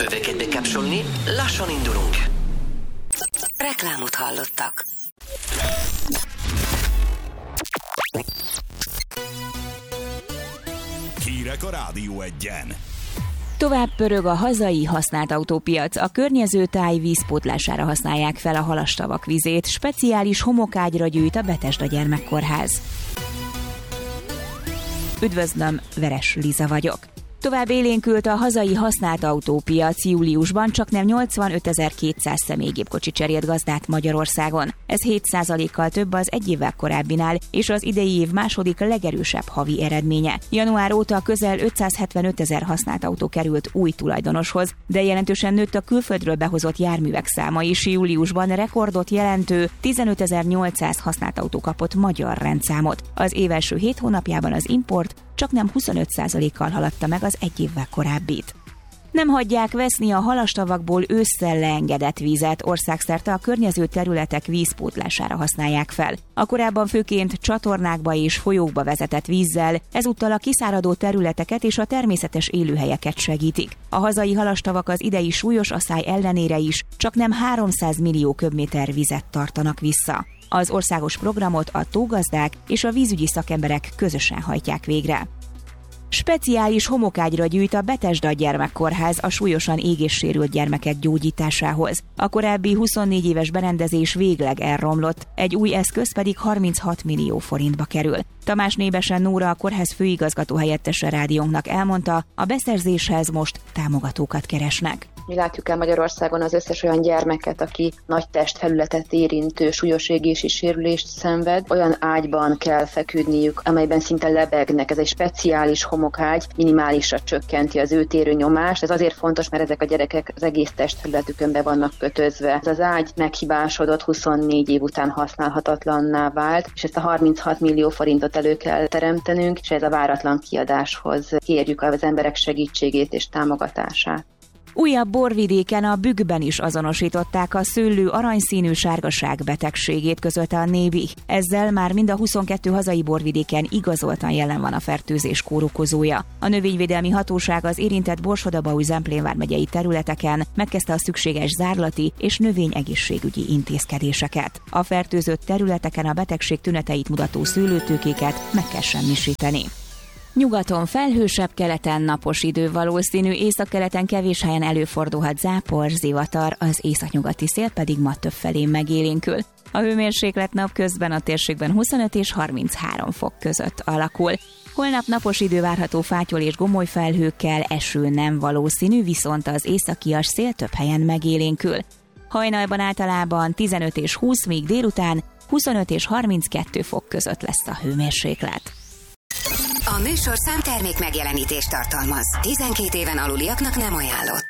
Öveket bekapcsolni, lassan indulunk. Reklámot hallottak. Hírek a Rádió Egyen. Tovább pörög a hazai használt autópiac. A környező táj vízpótlására használják fel a halastavak vizét. Speciális homokágyra gyűjt a Betesda Gyermekkórház. Üdvözlöm, Veres Liza vagyok. Tovább élénkült a hazai használt autópiac. Júliusban csaknem 85.200 személygépkocsi cserélt gazdát Magyarországon. Ez 7%-kal több az egy évvel korábbinál, és az idei év második legerősebb havi eredménye. Január óta közel 575.000 használt autó került új tulajdonoshoz, de jelentősen nőtt a külföldről behozott járművek száma is. Júliusban rekordot jelentő 15.800 használt autó kapott magyar rendszámot. Az év első 7 hónapjában az import csaknem 25%-kal haladta meg az egy évvel korábbit. Nem hagyják veszni a halastavakból ősszel leengedett vízet, országszerte a környező területek vízpótlására használják fel. A korábban főként csatornákba és folyókba vezetett vízzel ezúttal a kiszáradó területeket és a természetes élőhelyeket segítik. A hazai halastavak az idei súlyos aszály ellenére is csaknem 300 millió köbméter vizet tartanak vissza. Az országos programot a tógazdák és a vízügyi szakemberek közösen hajtják végre. Speciális homokágyra gyűjt a Betesda Gyermekkórház a súlyosan égéssérült gyermekek gyógyításához. A korábbi 24 éves berendezés végleg elromlott, egy új eszköz pedig 36 millió forintba kerül. Tamás Nébesen Nóra, a kórház főigazgató helyettese rádiónknak elmondta, a beszerzéshez most támogatókat keresnek. Mi látjuk el Magyarországon az összes olyan gyermeket, aki nagy testfelületet érintő súlyos égési sérülést szenved. Olyan ágyban kell feküdniük, amelyben szinte lebegnek. Ez egy speciális homokágy, minimálisra csökkenti az ő térő nyomást. Ez azért fontos, mert ezek a gyerekek az egész testfelületükön be vannak kötözve. Ez az ágy meghibásodott, 24 év után használhatatlanná vált, és ezt a 36 millió forintot elő kell teremtenünk, és ez a váratlan kiadáshoz kérjük az emberek segítségét és támogatását. Újabb borvidéken, a Bükkben is azonosították a szőlő aranyszínű sárgaság betegségét, közölte a Nébi. Ezzel már mind a 22 hazai borvidéken igazoltan jelen van a fertőzés kórokozója. A növényvédelmi hatóság az érintett Borsod-Abaúj-Zemplén vármegyei területeken megkezdte a szükséges zárlati és növényegészségügyi intézkedéseket. A fertőzött területeken a betegség tüneteit mutató szőlőtőkéket meg kell semmisíteni. Nyugaton felhősebb, keleten napos idő valószínű, északkeleten kevés helyen előfordulhat zápor, zivatar, az északnyugati szél pedig ma többfelé megélénkül. A hőmérséklet napközben a térségben 25 és 33 fok között alakul. Holnap napos idő várható fátyol és gomoly felhőkkel, eső nem valószínű, viszont az északias szél több helyen megélénkül. Hajnalban általában 15 és 20, míg délután 25 és 32 fok között lesz a hőmérséklet. A műsorszám termék megjelenítést tartalmaz. 12 éven aluliaknak nem ajánlott.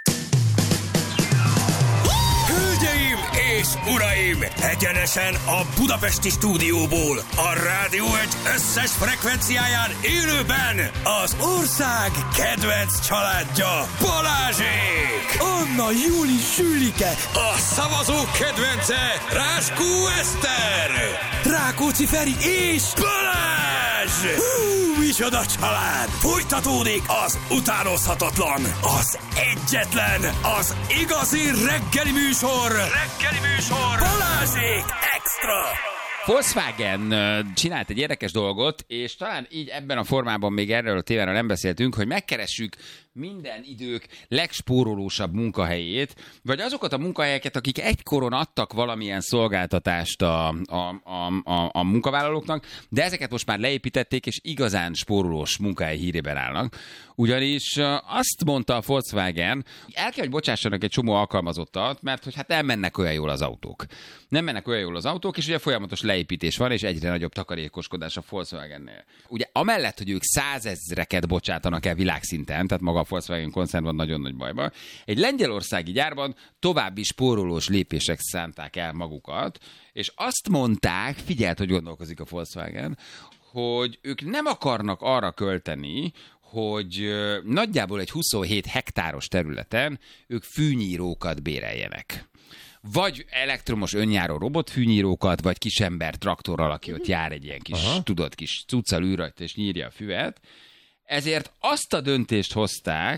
Hölgyeim és uraim! Egyenesen a budapesti stúdióból, a Rádió Egy összes frekvenciáján élőben az ország kedvenc családja, Balázsék! Anna, Júli, Sülike! A szavazók kedvence, Ráskó Eszter! Rákóczi Feri és Balázs! Micsoda család! Folytatódik az utánozhatatlan, az egyetlen, az igazi reggeli műsor! Balázsék Extra! Volkswagen csinált egy érdekes dolgot, és talán így ebben a formában még erről a témáról nem beszéltünk, hogy megkeressük minden idők legspórolósabb munkahelyét, vagy azokat a munkahelyeket, akik egykoron adtak valamilyen szolgáltatást a munkavállalóknak, de ezeket most már leépítették, és igazán spórolós munkahely hírében állnak. Ugyanis azt mondta a Volkswagen, el kell, hogy bocsássanak egy csomó alkalmazottat, mert hogy hát nem mennek olyan jól az autók. Nem mennek olyan jól az autók, és ugye folyamatos leépítés van, és egyre nagyobb takarékoskodás a Volkswagennél. Ugye amellett, hogy ők 100 000-eket bocsátanak el világszinten, tehát maga a Volkswagen koncern van nagyon nagy bajban, egy lengyelországi gyárban további spórolós lépések szánták el magukat, és azt mondták, figyeld, hogy gondolkozik a Volkswagen, hogy ők nem akarnak arra költeni, hogy nagyjából egy 27 hektáros területen ők fűnyírókat béreljenek. Vagy elektromos önjáró robotfűnyírókat, vagy kisember traktorral, aki ott jár egy ilyen kis, kis cuccal ül rajta és nyírja a füvet. Ezért azt a döntést hozták,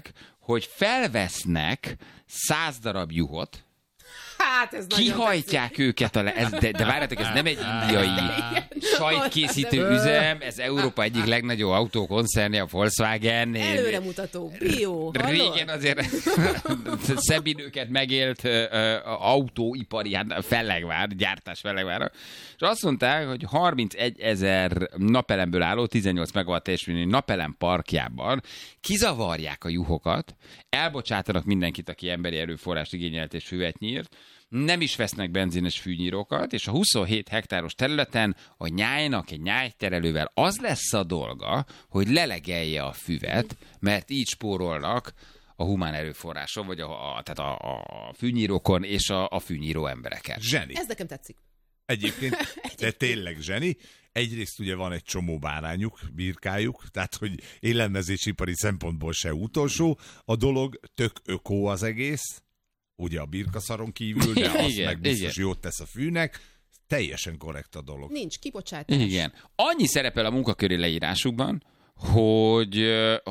hogy felvesznek 100 darab juhot, Hát ez kihajtják őket, de várjátok, ez nem egy indiai sajtkészítő üzem, ez Európa egyik legnagyobb autókoncernje, a Volkswagen. Előremutató, bio, régen azért szebinőket megélt autóipari, hát Fellegvár, gyártás Fellegvárra, és azt mondták, hogy 31 000 napelemből álló 18 megawatt teljesítményű napelem parkjában kizavarják a juhokat, elbocsátanak mindenkit, aki emberi erőforrást igényelt és füvet nyírt, nem is vesznek benzines fűnyírókat, és a 27 hektáros területen a nyájnak egy nyájterelővel az lesz a dolga, hogy lelegelje a füvet, mert így spórolnak a humán erőforráson, vagy tehát a fűnyírókon és a fűnyíró embereken. Zseni. Ez nekem tetszik. Egyébként, de tényleg zseni. Egyrészt ugye van egy csomó bárányuk, birkájuk, tehát hogy élelmezésipari szempontból se utolsó. A dolog tök ökó az egész, ugye a birkaszaron kívül, de az igen, meg biztos igen. jót tesz a fűnek. Teljesen korrekt a dolog. Nincs kibocsátás. Igen. Annyi szerepel a munkaköri leírásukban, hogy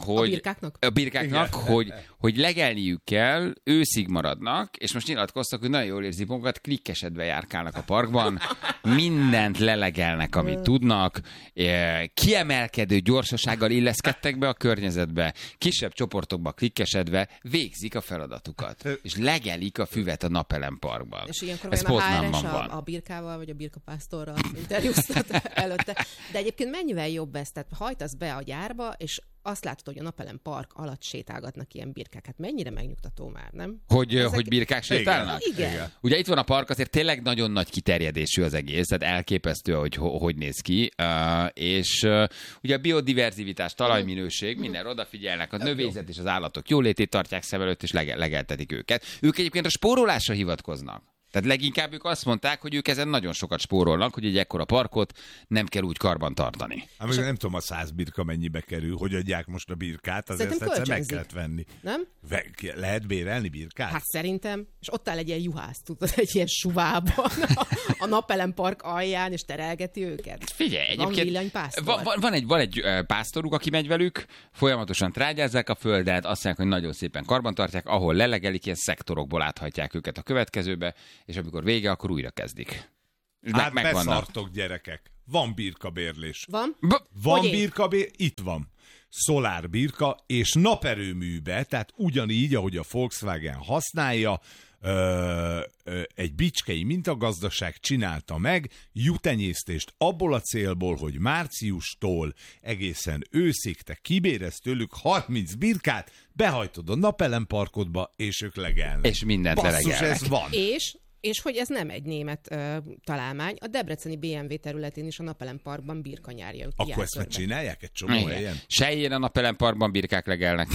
a birkáknak hogy legelniük kell, őszig maradnak, és most nyilatkoztak, hogy nagyon jól érzik magukat, klikkesedve járkálnak a parkban, mindent lelegelnek, amit tudnak, kiemelkedő gyorsasággal illeszkedtek be a környezetbe, kisebb csoportokba klikkesedve végzik a feladatukat, és legelik a füvet a Napelem parkban. És ilyenkor Ez vajon a Poznanban HRS van. a birkával, vagy a birkapásztorral interjúztat előtte. De egyébként mennyivel jobb ez? Tehát hajtasz be a gyárba, és azt látod, hogy a Napelem park alatt sétálgatnak ilyen birkák. Hát mennyire megnyugtató már, nem? Hogy birkák sétálnak? Igen. Ugye itt van a park, azért tényleg nagyon nagy kiterjedésű az egész, tehát elképesztő, hogy néz ki, és ugye a biodiverzivitás, talajminőség, minden odafigyelnek, a növényzet és az állatok jólétét tartják szem előtt, és legeltetik őket. Ők egyébként a spórolásra hivatkoznak. Tehát leginkább ők azt mondták, hogy ők ezen nagyon sokat spórolnak, hogy egy ekkora parkot nem kell úgy karban tartani. Hát nem tudom, a 100 birka mennyibe kerül, hogy adják most a birkát, azért ezt egyszer meg kellett venni. Nem? Lehet bérelni birkát? Hát szerintem, és ott áll egy ilyen juhász, tudod, egy ilyen suvában a Napelem park alján, és terelgeti őket. Figyelj, van egyébként villanypásztor. van egy pásztoruk, aki megy velük, folyamatosan trágyázzák a földet, azt mondják, hogy nagyon szépen karban tartják, ahol lelegelik, ilyen szektorokból áthatják őket a következőbe, és amikor vége, akkor újra kezdik. Hát beszartok, gyerekek. Van birkabérlés. Van? Van birkabérlés, itt van. Szolár birka és naperőműbe, tehát ugyanígy, ahogy a Volkswagen használja, egy bicskei mintagazdaság csinálta meg jutenyésztést abból a célból, hogy márciustól egészen őszig te kibérez tőlük 30 birkát, behajtod a Napelem parkodba, és ők legelnek. És mindent lelegelnek. Ez van. És hogy ez nem egy német találmány, a debreceni BMW területén is a Napelem parkban birkanyárja. Akkor ezt meg csinálják egy csomó helyen? Sejjén a Napelem parkban birkák legelnek.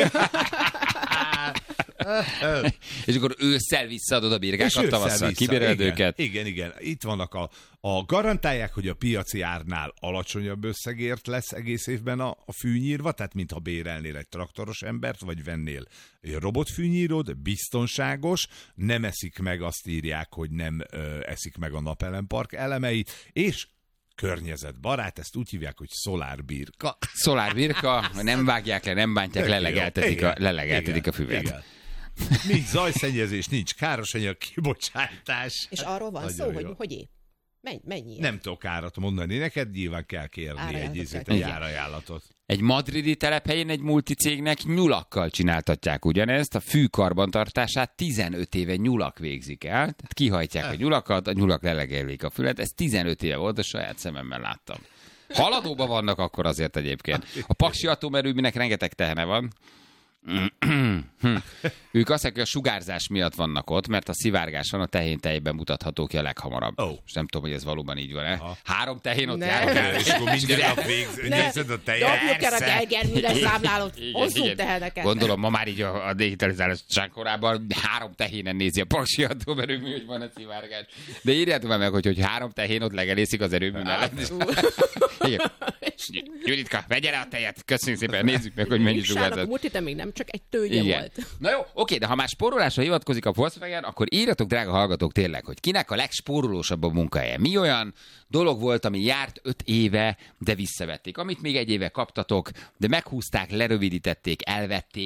És akkor ősszel visszaadod a birkákat, tavasszal kibéreld őket. Igen. Itt vannak a garantálják, hogy a piaci árnál alacsonyabb összegért lesz egész évben a fűnyírva, tehát mintha bérelnél egy traktoros embert, vagy vennél egy robotfűnyírót, biztonságos, nem eszik meg, azt írják, hogy nem eszik meg a Napelem park elemeit, és környezetbarát, ezt úgy hívják, hogy szolárbirka. Szolárbirka, nem vágják le, nem bántják, lelegeltetik a füvet. Igen. Nincs zajszennyezés, nincs károsanyag kibocsátás. És arról van szó, hogy épp. Mennyi? Nem tudok árat mondani neked, nyilván kell kérni egy árajánlatot. Egy madridi telephelyén egy multicégnek nyulakkal csináltatják ugyanezt, a fű karbantartását 15 éve nyulak végzik el, tehát kihajtják a nyulakat, a nyulak lelegelik a fület, ez 15 éve volt, a saját szememmel láttam. Haladóban vannak akkor azért egyébként. A Paksi atomerőműnek rengeteg tehene van. Ők azt mondják, hogy a sugárzás miatt vannak ott, mert a szivárgás van, a tehén tejében mutatható ki a leghamarabb. És nem tudom, hogy ez valóban így van-e. 3 tehén ott járok el. És akkor minden nap végzed a tejet. Dobjuk el a tejgerműre számlálót, hozzunk teheneket. Gondolom, ma már így a digitalizálás korában 3 tehénen nézi a Paksi atomerőmű, hogy van a szivárgás. De írjátok már meg, hogy 3 tehén ott legelészik az erőmű mellett. Juditka, vegye le a tejet. Köszönjük szépen, nézzük meg, hogy mennyi sugárzás. Múlt még nem csak egy tőgye volt. Na jó, oké, de ha már spórolásra hivatkozik a Volkswagen, akkor írjatok, drága hallgatók, tényleg, hogy kinek a legspórolósabb a munkahelye. Mi olyan dolog volt, ami járt 5 éve, de visszavették. Amit még 1 éve kaptatok, de meghúzták, lerövidítették, elvették,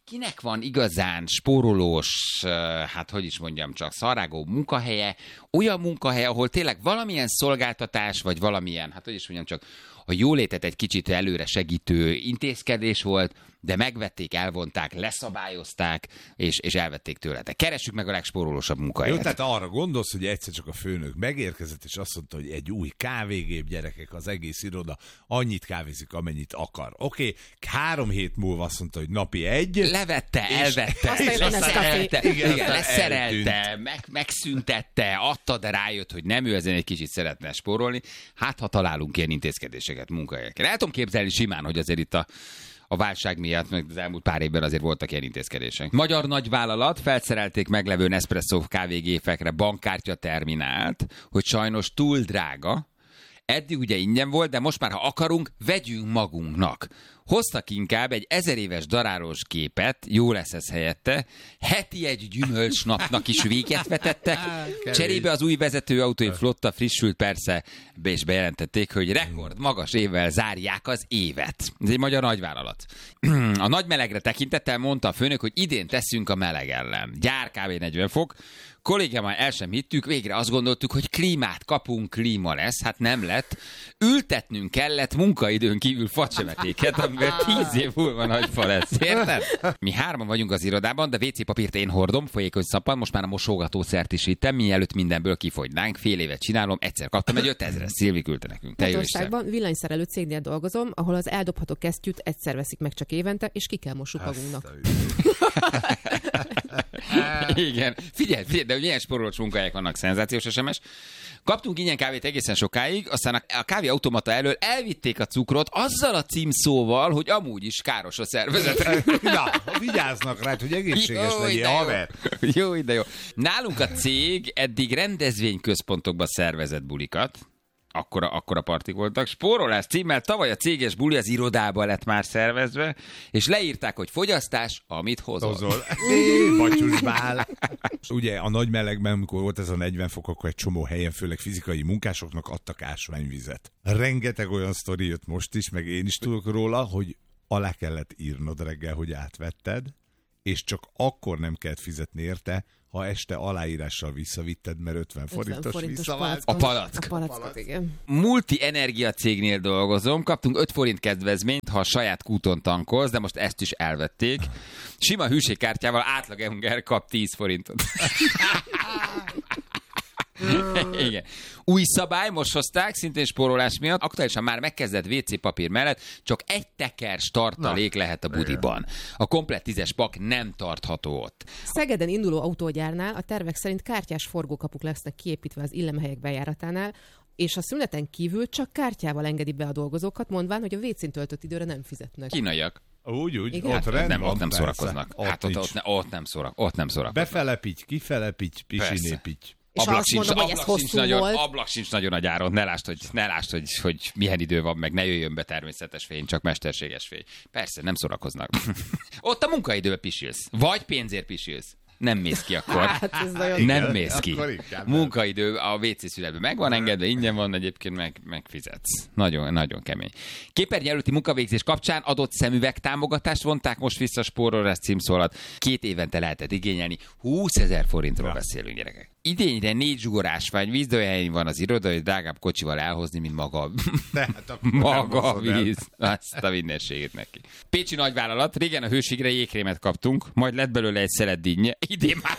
kinek van igazán spórolós, hát hogy is mondjam csak, szarágó munkahelye, olyan munkahely, ahol tényleg valamilyen szolgáltatás, vagy valamilyen, hát hogy is mondjam csak, a jólétet egy kicsit előre segítő intézkedés volt, de megvették, elvonták, leszabályozták, és elvették tőle. De keressük meg a legspórolósabb munkahelyet. Jó, tehát arra gondolsz, hogy egyszer csak a főnök megérkezett, és azt mondta, hogy egy új kávégép, gyerekek, az egész iroda annyit kávézik, amennyit akar. Oké, 3 hét múlva azt mondta, hogy napi 1. Levette, elvette, igen, leszerelte, megszüntette, adta, de rájött, hogy nem, ő ezen egy kicsit szeretne spórolni. Hát, ha találunk ilyen intézkedéseket munkahelyekre. El tudom képzelni simán, hogy azért itt a válság miatt, meg az elmúlt pár évben azért voltak ilyen intézkedések. Magyar nagyvállalat felszerelték meglevő Nespresso kávégépekre bankkártya terminált, hogy sajnos túl drága. Eddig ugye ingyen volt, de most már, ha akarunk, vegyünk magunknak. Hoztak inkább egy 1000 éves darálós gépet, jó lesz ez helyette, heti egy gyümölcsnapnak is véget vetettek, cserébe az új vezetőautói flotta frissült persze, és bejelentették, hogy rekord magas évvel zárják az évet. Ez egy magyar nagyvállalat. A nagy melegre tekintettel mondta a főnök, hogy idén teszünk a meleg ellen. Gyár kb. 40 fok, kollégámmal el sem hittük, végre azt gondoltuk, hogy klímát kapunk, klíma lesz, hát nem lett. Ültetnünk kellett munkaidőn kívül facsemetéket, amivel 10 év múlva nagy fa lesz, érted? Mi 3 vagyunk az irodában, de WC papírt én hordom, folyékony szappan, most már a mosogatószert is vittem, mielőtt mindenből kifogynánk, fél évet csinálom, egyszer kaptam egy 5000-es, Szilvi küldte nekünk. Magyarországban villanyszerelő cégnél dolgozom, ahol az eldobható kesztyűt egyszer veszik meg csak évente, és ki kell mossuk magunknak. Igen. Figyelj, de milyen spórolós munkahelyek vannak, szenzációs SMS. Kaptunk ingyen kávét egészen sokáig, aztán a kávéautomata elől elvitték a cukrot azzal a címszóval, hogy amúgy is káros a szervezetre. Na, vigyáznak rá, hogy egészséges legyél, haver. Jó, de jó. Nálunk a cég eddig rendezvényközpontokba szervezett bulikat. Akkora partik voltak. Spórolás címmel tavaly a céges buli az irodába lett már szervezve, és leírták, hogy fogyasztás, amit hozol. Batyusbál. Ugye a nagy melegben, amikor volt ez a 40 fok, akkor egy csomó helyen, főleg fizikai munkásoknak adtak ásványvizet. Rengeteg olyan sztori jött most is, meg én is tudok róla, hogy alá kellett írnod reggel, hogy átvetted, és csak akkor nem kellett fizetni érte, ha este aláírással visszavitted, mert 50 forintos visszavált. A palack. A palackot, igen. Multi energiacégnél dolgozom, kaptunk 5 forint kedvezményt, ha a saját kúton tankolsz, de most ezt is elvették. Sima hűségkártyával átlag ember kap 10 forintot. Igen. Új szabály, most hozták, szintén spórolás miatt. Aktuálisan már megkezdett WC papír mellett csak egy tekers tartalék lehet a budiban. A komplett 10-es pak nem tartható ott. Szegeden induló autógyárnál a tervek szerint kártyás forgókapuk lesznek kiépítve az illemhelyek bejáratánál, és a szüneten kívül csak kártyával engedi be a dolgozókat, mondván, hogy a WC-n töltött időre nem fizetnek. Kínaiak. Úgy, ott nem szórakoznak. Ott nem szórakoznak. Befele pitty, kifele pitty, pissiné pitty. És azt mondom, hogy ez hosszú volt. Ablak sincs nagyon a gyáron, ne lásd, hogy milyen idő van, meg ne jöjjön be természetes fény, csak mesterséges fény. Persze, nem szórakoznak. Ott a munkaidőben pisilsz, vagy pénzért pisilsz. Nem mész ki akkor. Nem mész ki. Munkaidő a WC születben meg van engedve, ingyen van, egyébként meg fizetsz. Nagyon, nagyon kemény. Képernyő előtti munkavégzés kapcsán adott szemüveg támogatást vonták most vissza spórolás címszó alatt. 2 évente lehetett igényelni. 20 000 forintról beszélünk, gyerekek. Idényre 4 zsugorásvány víz, de olyan helyen van az iroda, hogy drágább kocsival elhozni, mint maga a víz. Azt a mindenségét neki. Pécsi nagyvállalat, régen a hőségre jégkrémet kaptunk, majd lett belőle egy szelet dinnye. Idén már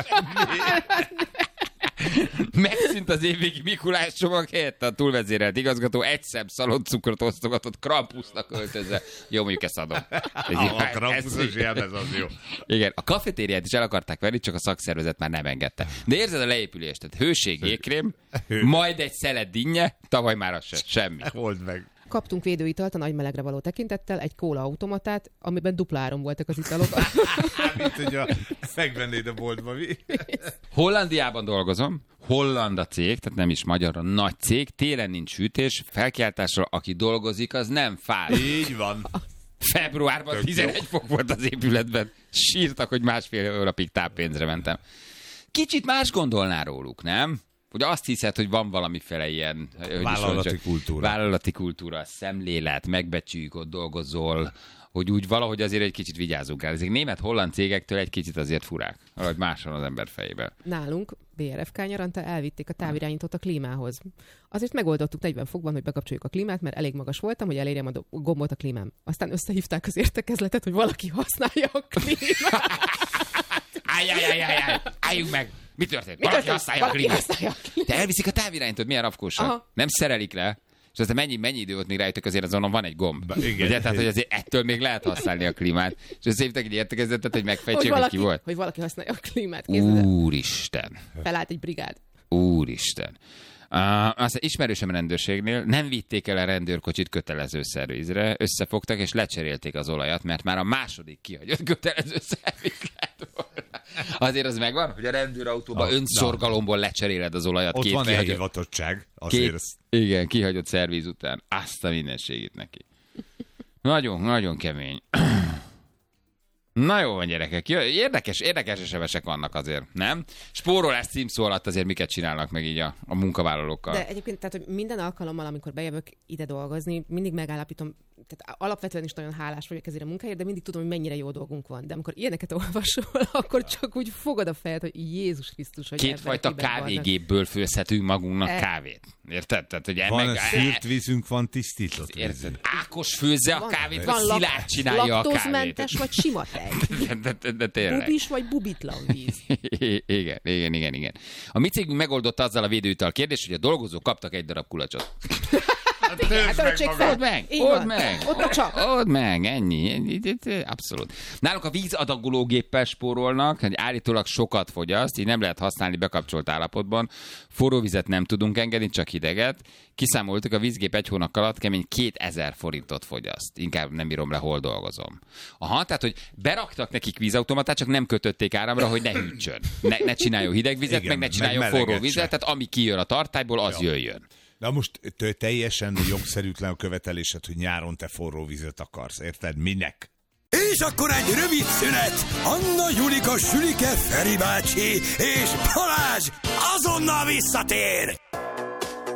megszűnt az évvégi Mikulás csomag helyett a túlvezérelt igazgató egy szebb szaloncukrot osztogatott Krampusznak öltözve. Jó, mondjuk ezt adom. A Krampuszos ez az jó. Igen, a kafetériát is el akarták venni, csak a szakszervezet már nem engedte. De érzed a leépülést, tehát hőség, jégkrém, majd egy szelet dinnye, tavaly már az semmi. Old meg. Kaptunk védőitalt a nagy melegre való tekintettel, egy kóla automatát, amiben dupla áron voltak az italok. Mint hogy megvennéd a boltba. Hollandiában dolgozom, holland a cég, tehát nem is magyar, a nagy cég, télen nincs hűtés, felkiáltásra, aki dolgozik, az nem fáj. Így van. Februárban 11 fok volt az épületben. Sírtak, hogy 1,5 hónapig táppénzre mentem. Kicsit más gondolná róluk, nem? Ugye azt hiszed, hogy van valamiféle ilyen vállalati kultúra, szemlélet, megbecsüljük, ott dolgozol, hogy úgy valahogy azért egy kicsit vigyázzunk el. Ezek német-holland cégektől egy kicsit azért furák, vagy máson az ember fejében. Nálunk BRFK nyaranta elvitték a távirányítót a klímához. Azért megoldottuk 40 fokban, hogy bekapcsoljuk a klímát, mert elég magas voltam, hogy elérjem a gombot a klímám. Aztán összehívták az értekezletet, hogy valaki használja a klímát. Álljunk meg! Mi történt? Valaki használja a klímát. Te elviszik a távirányítót, milyen rafkósak. Nem szerelik le. És aztán mennyi idő volt még rájöttök, azért azon van egy gomb. Igen. Ugye? Tehát, hogy azért ettől még lehet használni a klímát. És összehívtak egy értekezletet, hogy megfejtsék, hogy ki volt. Hogy valaki használja a klímát. Úristen. Felállt egy brigád. Úristen. Aztán ismerősöm rendőrségnél nem vitték el a rendőrkocsit kötelező szervizre, összefogtak és lecserélték az olajat, mert már a második kihagyott kötelező szerviz lett volna. Azért az megvan, hogy a rendőrautóban önszorgalomból lecseréled az olajat. Ott van elhivatottság. Igen, kihagyott szerviz után. Azt a mindenségét neki. Nagyon, nagyon kemény. Na jó van, gyerekek. Érdekes esemesek vannak azért, nem? Spórolás címszó alatt azért miket csinálnak meg így a munkavállalókkal. De egyébként, tehát, hogy minden alkalommal, amikor bejövök ide dolgozni, mindig megállapítom, tehát alapvetően is nagyon hálás vagyok ezért a munkáért, de mindig tudom, hogy mennyire jó dolgunk van. De amikor ilyeneket olvasol, akkor csak úgy fogod a fejed, hogy Jézus Krisztus, hogy kétfajta kávégépből főzhetünk magunknak kávét. Érted? Tehát, hogy van szűrt vízünk, van tisztított. Érted? Ákos főzze a kávét, vagy Szilárd csinálja a kávét. Laktózmentes vagy sima tej. De tényleg. Bubis vagy bubitlan víz. Igen. A mi cégünk megoldotta azzal a védőital kérdést, hogy a dolgozók kaptak egy darab kulacsot. Odd meg, ennyi. Abszolút. Nálunk a vízadagológéppel spórolnak, hogy állítólag sokat fogyaszt, így nem lehet használni bekapcsolt állapotban. Forró vizet nem tudunk engedni, csak hideget. Kiszámoltuk, a vízgép egy hónap alatt kemény 2000 forintot fogyaszt. Inkább nem bírom le, hol dolgozom. Aha, tehát, hogy beraktak nekik vízautomatát, csak nem kötötték áramra, hogy ne hűtsön. Ne csináljon hideg vizet, meg ne csináljon forró vizet, tehát ami kijön a tartályból, az jöjjön. Na most teljesen jogszerűtlen a követelésed, hogy nyáron te forró vizet akarsz, érted? Minek? És akkor egy rövid szünet. Anna, Julika, Sülike, Feri bácsi és Balázs azonnal visszatér.